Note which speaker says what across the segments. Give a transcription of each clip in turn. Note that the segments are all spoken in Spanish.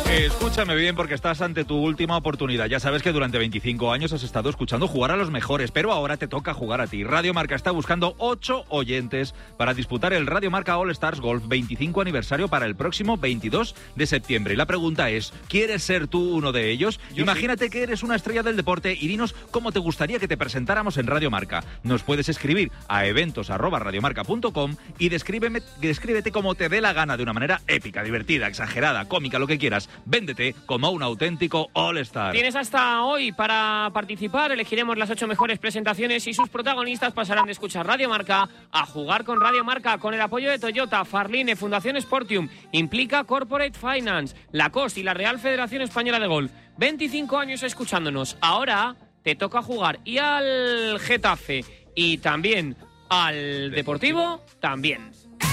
Speaker 1: Escúchame bien porque estás ante tu última oportunidad. Ya sabes que durante 25 años has estado escuchando jugar a los mejores, pero ahora te toca jugar a ti. Radio Marca está buscando 8 oyentes para disputar el Radio Marca All Stars Golf 25 aniversario para el próximo 22 de septiembre. Y la pregunta es, ¿quieres ser tú uno de ellos? Imagínate que eres una estrella del deporte y dinos cómo te gustaría que te presentáramos en Radio Marca. Nos puedes escribir a eventos@radiomarca.com y descríbete como te dé la gana, de una manera épica, divertida, exagerada, cómica, lo que quieras. Véndete como un auténtico All-Star.
Speaker 2: Tienes hasta hoy para participar. Elegiremos las 8 mejores presentaciones y sus protagonistas pasarán de escuchar Radio Marca a jugar con Radio Marca, con el apoyo de Toyota, Farline, Fundación Sportium, Implica Corporate Finance, Lacoste y la Real Federación Española de Golf. 25 años escuchándonos. Ahora te toca jugar. Y al Getafe y también al Deportivo también.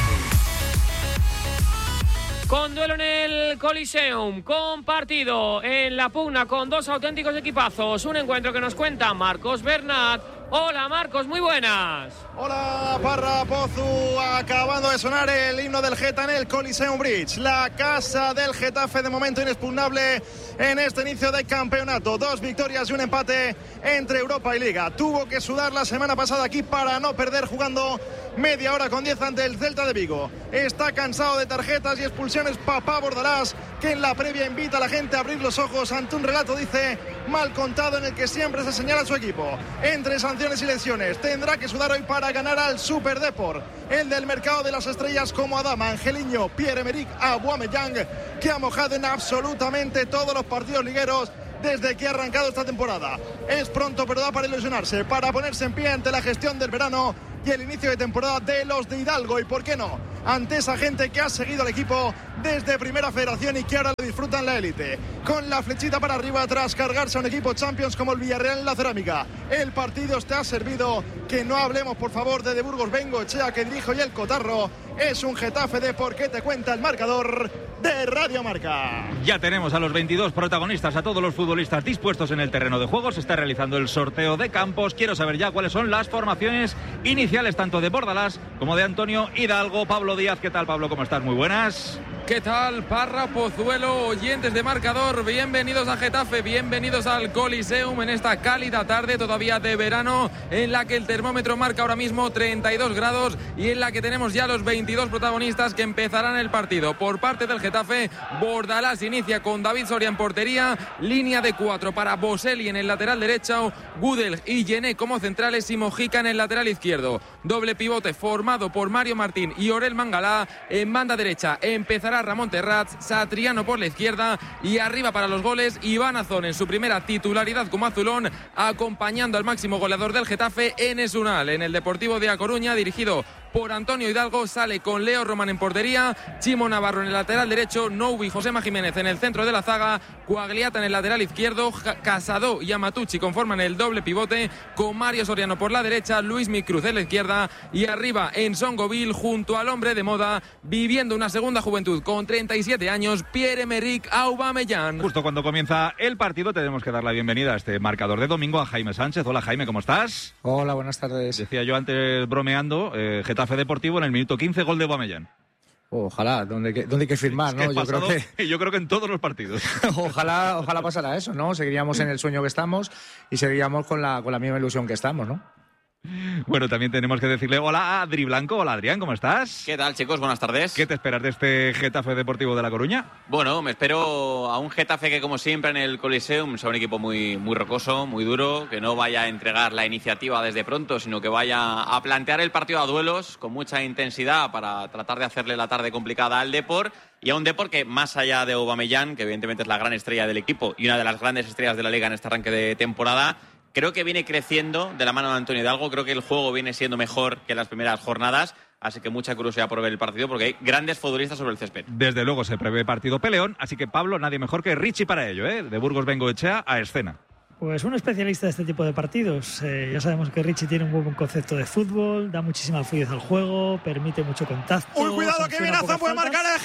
Speaker 2: Con duelo en el Coliseum, con partido en la pugna, con dos auténticos equipazos. Un encuentro que nos cuenta Marcos Bernat. Hola Marcos, muy buenas.
Speaker 3: Hola Parra Pozu, acabando de sonar el himno del Geta en el Coliseum Bridge. La casa del Getafe de momento inexpugnable en este inicio de campeonato. 2 victorias y un empate entre Europa y Liga. Tuvo que sudar la semana pasada aquí para no perder, jugando media hora con 10 ante el Celta de Vigo. Está cansado de tarjetas y expulsiones Papá Bordalás, que en la previa invita a la gente a abrir los ojos ante un relato, dice, mal contado, en el que siempre se señala a su equipo. Entre sanciones y lesiones tendrá que sudar hoy para ganar al Super Depor, el del mercado de las estrellas como Adama, Angeliño, Pierre-Emerick Aubameyang, que ha mojado en absolutamente todos los partidos ligueros desde que ha arrancado esta temporada. Es pronto, pero da para ilusionarse, para ponerse en pie ante la gestión del verano y el inicio de temporada de los de Hidalgo, y por qué no, ante esa gente que ha seguido al equipo desde Primera Federación y que ahora lo disfruta en la élite, con la flechita para arriba tras cargarse a un equipo Champions como el Villarreal en la Cerámica. El partido te ha servido. Que no hablemos por favor de Burgos Bengoechea, que dirijo, y el Cotarro. Es un Getafe de por qué te cuenta el marcador de Radio Marca.
Speaker 1: Ya tenemos a los 22 protagonistas, a todos los futbolistas dispuestos en el terreno de juego. Se está realizando el sorteo de campos. Quiero saber ya cuáles son las formaciones iniciales tanto de Bordalás como de Antonio Hidalgo. Pablo Díaz, ¿qué tal, Pablo? ¿Cómo estás? Muy buenas.
Speaker 4: ¿Qué tal, Parra, Pozuelo, oyentes de marcador? Bienvenidos a Getafe, bienvenidos al Coliseum en esta cálida tarde todavía de verano, en la que el termómetro marca ahora mismo 32 grados y en la que tenemos ya los 22 protagonistas que empezarán el partido. Por parte del Getafe, Bordalás inicia con David Soria en portería, línea de 4 para Boselli en el lateral derecho, Gudel y Yené como centrales y Mojica en el lateral izquierdo. Doble pivote formado por Mario Martín y Orel Mangalá. En banda derecha empezará Ramón Terrats, Satriano por la izquierda y arriba para los goles Iván Azón en su primera titularidad como azulón, acompañando al máximo goleador del Getafe, Enes Unal. En el Deportivo de A Coruña, dirigido por Antonio Hidalgo, sale con Leo Román en portería, Chimo Navarro en el lateral derecho, Noubi y Josema Jiménez en el centro de la zaga, Coagliata en el lateral izquierdo, Casado y Amatucci conforman el doble pivote, con Mario Soriano por la derecha, Luis Micruz en la izquierda y arriba en Songoville, junto al hombre de moda, viviendo una segunda juventud con 37 años, Pierre-Emerick Aubameyang.
Speaker 1: Justo cuando comienza el partido tenemos que dar la bienvenida a este marcador de domingo a Jaime Sánchez. Hola Jaime, ¿cómo estás?
Speaker 5: Hola, buenas tardes.
Speaker 1: Decía yo antes bromeando, Getafe Deportivo en el minuto 15, gol de Aubameyang.
Speaker 5: Ojalá, ¿dónde hay que firmar, ¿no?
Speaker 1: Yo creo que en todos los partidos.
Speaker 5: Ojalá pasara eso, ¿no? Seguiríamos en el sueño que estamos y seguiríamos con la misma ilusión que estamos, ¿no?
Speaker 1: Bueno, también tenemos que decirle hola a Adri Blanco. Hola Adrián, ¿cómo estás?
Speaker 6: ¿Qué tal, chicos? Buenas tardes.
Speaker 1: ¿Qué te esperas de este Getafe Deportivo de La Coruña?
Speaker 6: Bueno, me espero a un Getafe que, como siempre en el Coliseum, sea un equipo muy rocoso, muy duro, que no vaya a entregar la iniciativa desde pronto, sino que vaya a plantear el partido a duelos con mucha intensidad para tratar de hacerle la tarde complicada al Depor, y a un Depor que, más allá de Aubameyang, que evidentemente es la gran estrella del equipo y una de las grandes estrellas de la Liga en este arranque de temporada, creo que viene creciendo de la mano de Antonio Hidalgo. Creo que el juego viene siendo mejor que en las primeras jornadas. Así que mucha curiosidad por ver el partido porque hay grandes futbolistas sobre el césped.
Speaker 1: Desde luego se prevé partido peleón. Así que, Pablo, nadie mejor que Richie para ello, ¿eh? De Burgos Bengoechea a escena.
Speaker 7: Pues un especialista de este tipo de partidos. Ya sabemos que Richie tiene un buen concepto de fútbol, da muchísima fluidez al juego, permite mucho contacto.
Speaker 3: ¡Uy, cuidado, que bien Azón puede marcar el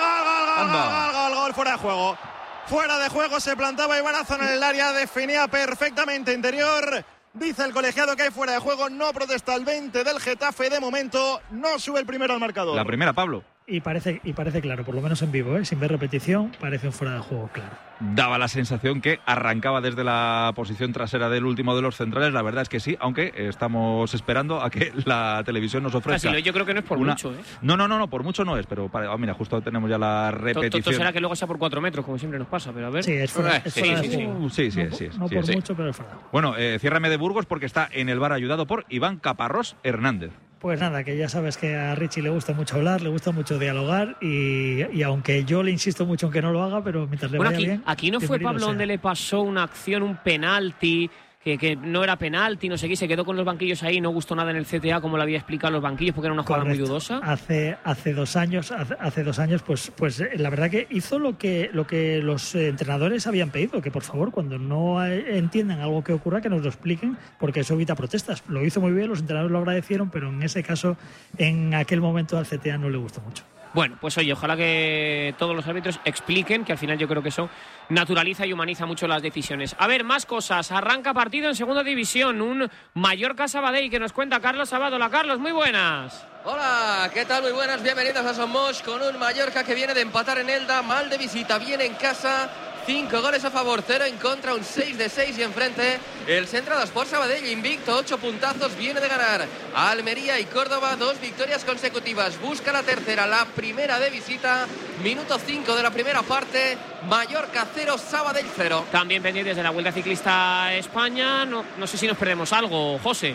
Speaker 3: Geta! ¡Gol, fuera de juego! Fuera de juego, se plantaba Iván Azón en el área, definía perfectamente interior. Dice el colegiado que hay fuera de juego, no protesta el 20 del Getafe. De momento no sube el primero al marcador.
Speaker 1: La primera, Pablo.
Speaker 7: Y parece claro, por lo menos en vivo, sin ver repetición, parece un fuera de juego claro.
Speaker 1: Daba la sensación que arrancaba desde la posición trasera del último de los centrales, la verdad es que sí, aunque estamos esperando a que la televisión nos ofrezca.
Speaker 2: Yo creo que no es por mucho, ¿eh?
Speaker 1: No, por mucho no es, pero mira, justo tenemos ya la repetición.
Speaker 2: Todo será que luego sea por 4 metros, como siempre nos pasa, pero a ver.
Speaker 7: Sí, es fuera de
Speaker 1: juego. Sí.
Speaker 7: No por mucho, pero es fuera de juego.
Speaker 1: Bueno, ciérrame de Burgos porque está en el bar ayudado por Iván Caparrós Hernández.
Speaker 7: Pues nada, que ya sabes que a Richie le gusta mucho hablar, le gusta mucho dialogar y aunque yo le insisto mucho en que no lo haga, pero mientras le vaya bien...
Speaker 2: Aquí no fue Pablo donde le pasó una acción, un penalti, que no era penalti, no sé qué, se quedó con los banquillos ahí, no gustó nada en el CTA como lo había explicado los banquillos porque era una jugada muy dudosa.
Speaker 7: Hace 2 años, pues la verdad que hizo lo que los entrenadores habían pedido, que por favor cuando no entiendan algo que ocurra que nos lo expliquen, porque eso evita protestas. Lo hizo muy bien, los entrenadores lo agradecieron, pero en ese caso, en aquel momento al CTA no le gustó mucho.
Speaker 2: Bueno, pues oye, ojalá que todos los árbitros expliquen, que al final yo creo que eso naturaliza y humaniza mucho las decisiones. A ver, más cosas. Arranca partido en segunda división, un Mallorca-Sabadell que nos cuenta Carlos Abad. Hola, Carlos, muy buenas.
Speaker 8: Hola, ¿qué tal? Muy buenas, bienvenidos a Somos con un Mallorca que viene de empatar en Elda, mal de visita, viene en casa. 5 goles a favor, 0 en contra, un 6 de 6 y enfrente el Central Sport Sabadell invicto, 8 puntazos, viene de ganar a Almería y Córdoba, 2 victorias consecutivas, busca la tercera, la primera de visita, minuto 5 de la primera parte, Mallorca 0, Sabadell 0.
Speaker 2: También pendientes de la Vuelta Ciclista España, no sé si nos perdemos algo, José.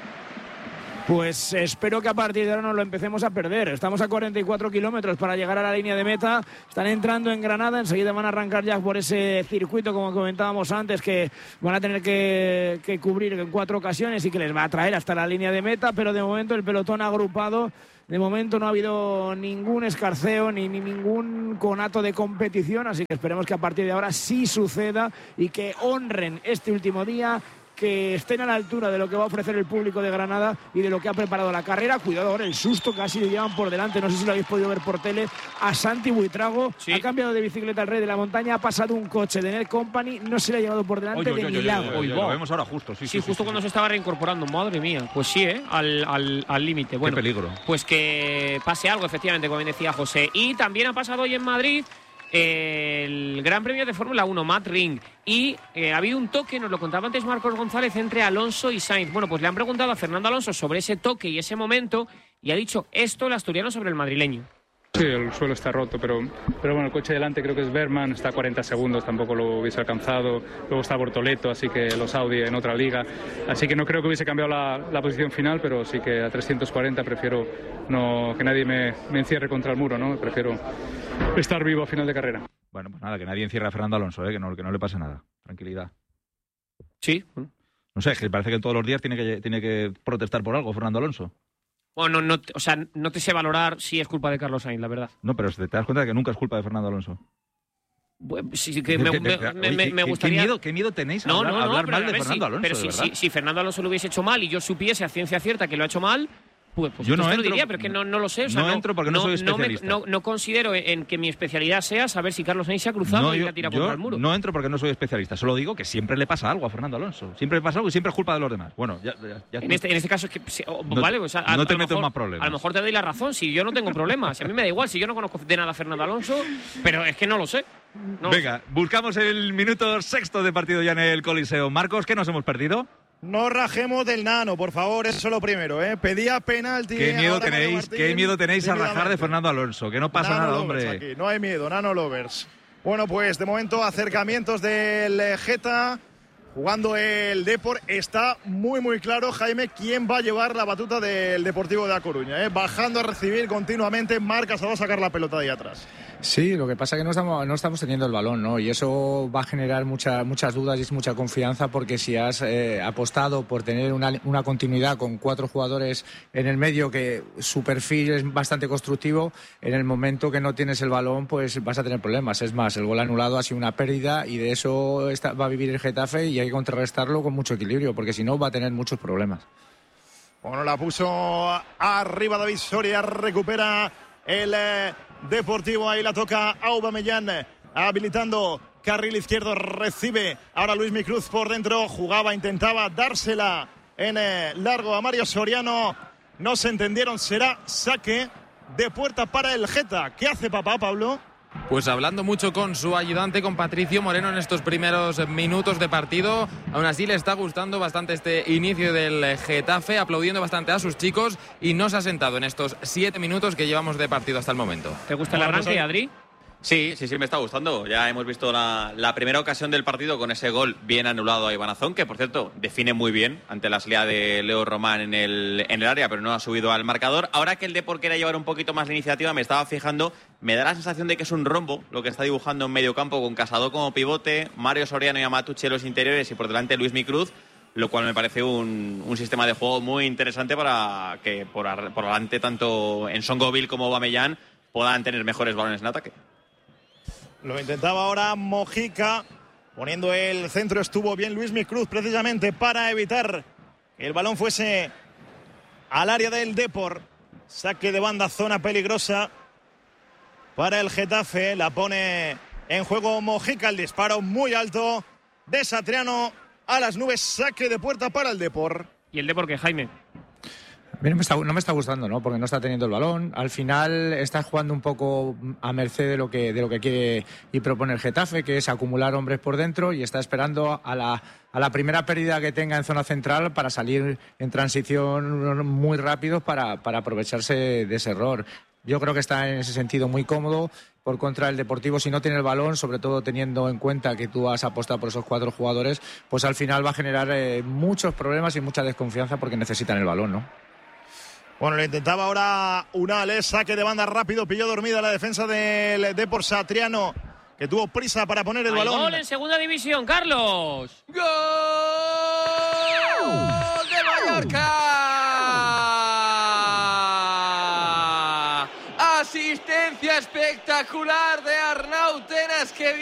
Speaker 9: Pues espero que a partir de ahora no lo empecemos a perder. Estamos a 44 kilómetros para llegar a la línea de meta. Están entrando en Granada. Enseguida van a arrancar ya por ese circuito, como comentábamos antes, que van a tener que cubrir en 4 ocasiones y que les va a traer hasta la línea de meta. Pero de momento el pelotón agrupado. De momento no ha habido ningún escarceo ni ningún conato de competición. Así que esperemos que a partir de ahora sí suceda y que honren este último día, que estén a la altura de lo que va a ofrecer el público de Granada y de lo que ha preparado la carrera. Cuidado ahora, el susto, casi le llevan por delante, no sé si lo habéis podido ver por tele, a Santi Buitrago. Sí. Ha cambiado de bicicleta al Rey de la Montaña, ha pasado un coche de Net Company, no se le ha llevado por delante de milagro.
Speaker 1: Lo vemos ahora justo,
Speaker 2: justo cuando se estaba reincorporando, madre mía, pues sí, al límite. Bueno,
Speaker 1: qué peligro.
Speaker 2: Pues que pase algo, efectivamente, como bien decía José. Y también ha pasado hoy en Madrid el Gran Premio de Fórmula 1, Matt Ring, y ha habido un toque, nos lo contaba antes Marcos González, entre Alonso y Sainz. Bueno, pues le han preguntado a Fernando Alonso sobre ese toque y ese momento y ha dicho esto el asturiano sobre el madrileño.
Speaker 10: Sí, el suelo está roto, pero bueno, el coche delante creo que es Berman, está a 40 segundos, tampoco lo hubiese alcanzado. Luego está Bortoleto, así que los Audi en otra liga. Así que no creo que hubiese cambiado la posición final, pero sí que a 340 prefiero que nadie me encierre contra el muro, ¿no? Prefiero estar vivo a final de carrera.
Speaker 1: Bueno, pues nada, que nadie encierre a Fernando Alonso, que no le pase nada. Tranquilidad.
Speaker 2: Sí.
Speaker 1: No sé, es que parece que todos los días tiene que protestar por algo Fernando Alonso.
Speaker 2: Bueno, no te sé valorar si es culpa de Carlos Sainz, la verdad.
Speaker 1: No, pero te das cuenta de que nunca es culpa de Fernando Alonso.
Speaker 2: Bueno, sí, que me gustaría...
Speaker 1: ¿Qué miedo tenéis a hablar mal de Fernando Alonso?
Speaker 2: Pero si Fernando Alonso lo hubiese hecho mal y yo supiese a ciencia cierta que lo ha hecho mal, pues
Speaker 1: yo no
Speaker 2: lo diría, pero es que no lo sé. O sea,
Speaker 1: no entro porque no soy especialista.
Speaker 2: No considero en que mi especialidad sea saber si Carlos Sainz se ha cruzado y la tira contra el muro.
Speaker 1: No entro porque no soy especialista. Solo digo que siempre le pasa algo a Fernando Alonso. Siempre le pasa algo y siempre es culpa de los demás. Bueno, ya
Speaker 2: en este caso es que... vale, pues
Speaker 1: no te meto en más problemas.
Speaker 2: A lo mejor te doy la razón. Si yo no tengo problemas. Si a mí me da igual. Si yo no conozco de nada a Fernando Alonso, pero es que no lo sé.
Speaker 1: Venga, buscamos el minuto sexto de partido ya en el Coliseo. Marcos, ¿qué nos hemos perdido?
Speaker 3: No rajemos del Nano, por favor, eso es lo primero, ¿eh? Pedía penalti.
Speaker 1: ¿Qué miedo tenéis a rajar de Fernando Alonso? Que no pasa nada, hombre.
Speaker 3: Aquí. No hay miedo, Nano Lovers. Bueno, pues de momento acercamientos del Geta, jugando el Depor. Está muy claro, Jaime, quién va a llevar la batuta del Deportivo de A Coruña, ¿eh? Bajando a recibir continuamente, Marcas va a sacar la pelota de ahí atrás.
Speaker 5: Sí, lo que pasa es que no estamos teniendo el balón, ¿no? Y eso va a generar muchas dudas y mucha confianza, porque si has apostado por tener una continuidad con 4 jugadores en el medio, que su perfil es bastante constructivo, en el momento que no tienes el balón, pues vas a tener problemas. Es más, el gol anulado ha sido una pérdida y de eso va a vivir el Getafe, y hay que contrarrestarlo con mucho equilibrio, porque si no va a tener muchos problemas.
Speaker 3: Bueno, la puso arriba David Soria, recupera el Deportivo, ahí la toca Aubameyang, habilitando carril izquierdo, recibe ahora Luismi Cruz por dentro, intentaba dársela en largo a Mario Soriano, no se entendieron, será saque de puerta para el Geta. ¿Qué hace papá, Pablo?
Speaker 4: Pues hablando mucho con su ayudante, con Patricio Moreno, en estos primeros minutos de partido. Aún así le está gustando bastante este inicio del Getafe, aplaudiendo bastante a sus chicos y no se ha sentado en estos 7 minutos que llevamos de partido hasta el momento.
Speaker 2: ¿Te gusta el arranque, Adri?
Speaker 6: Sí, me está gustando. Ya hemos visto la primera ocasión del partido con ese gol bien anulado a Iván Azón, que por cierto define muy bien ante la salida de Leo Román en el área, pero no ha subido al marcador. Ahora que el Depor quiere llevar un poquito más la iniciativa, me estaba fijando, me da la sensación de que es un rombo lo que está dibujando en medio campo, con Casado como pivote, Mario Soriano y Amatucci en los interiores y por delante Luismi Cruz, lo cual me parece un sistema de juego muy interesante para que por delante tanto en Songoville como Aubameyang puedan tener mejores balones en ataque.
Speaker 3: Lo intentaba ahora Mojica, poniendo el centro, estuvo bien Luismi Cruz precisamente para evitar que el balón fuese al área del Depor. Saque de banda, zona peligrosa para el Getafe, la pone en juego Mojica, el disparo muy alto de Satriano a las nubes, saque de puerta para el Depor.
Speaker 2: ¿Y el Depor qué, Jaime?
Speaker 5: A mí no me está gustando, ¿no? Porque no está teniendo el balón. Al final está jugando un poco a merced de lo que quiere y propone el Getafe, que es acumular hombres por dentro, y está esperando a la primera pérdida que tenga en zona central para salir en transición muy rápido para aprovecharse de ese error. Yo creo que está en ese sentido muy cómodo. Por contra, el Deportivo, si no tiene el balón, sobre todo teniendo en cuenta que tú has apostado por esos 4 jugadores, pues al final va a generar muchos problemas y mucha desconfianza porque necesitan el balón, ¿no?
Speaker 3: Bueno, le intentaba ahora Unal, saque de banda rápido, pilló dormida la defensa del Depor. Satriano, que tuvo prisa para poner el balón.
Speaker 2: Gol en segunda división, Carlos.
Speaker 8: ¡Gol de Mallorca! Asistencia espectacular de Arnau Tenas, que